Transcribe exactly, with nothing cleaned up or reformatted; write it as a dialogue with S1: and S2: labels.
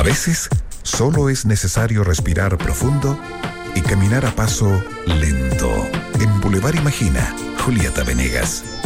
S1: veces, solo es necesario respirar profundo y caminar a paso lento. En Boulevard Imagina, Julieta Venegas.